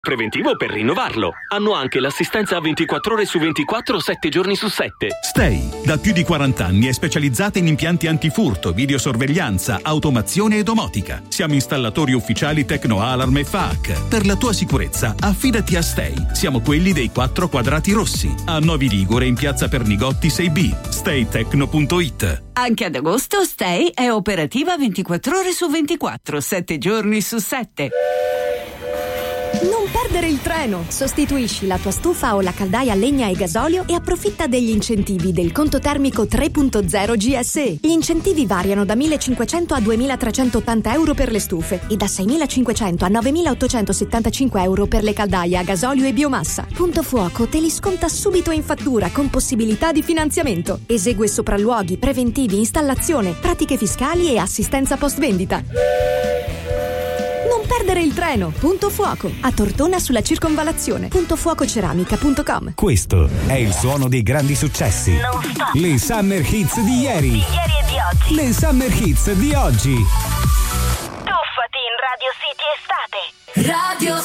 preventivo per rinnovarlo. Hanno anche l'assistenza 24 ore su 24, 7 giorni su 7. Stay, da più di 40 anni è specializzata in impianti antifurto, videosorveglianza, automazione e domotica. Siamo installatori ufficiali Tecno Alarm e FAAC. Per la tua sicurezza, affidati a Stay. Siamo quelli dei 4 quadrati rossi. A Novi Ligure in piazza Pernigotti 6B. staytecno.it. Anche ad agosto Stay è operativa 24 ore su 24, 7 giorni su 7. Non perdere il treno! Sostituisci la tua stufa o la caldaia a legna e gasolio e approfitta degli incentivi del conto termico 3.0 GSE. Gli incentivi variano da 1.500 a 2.380 euro per le stufe e da 6.500 a 9.875 euro per le caldaie a gasolio e biomassa. Punto Fuoco te li sconta subito in fattura con possibilità di finanziamento. Esegue sopralluoghi, preventivi, installazione, pratiche fiscali e assistenza post vendita. Non perdere il treno. Punto Fuoco. A Tortona sulla circonvallazione. Puntofuococeramica.com. Questo è il suono dei grandi successi. Non stop. Le Summer Hits di ieri. Di ieri e di oggi. Le Summer Hits di oggi. Tuffati in Radio City Estate. Radio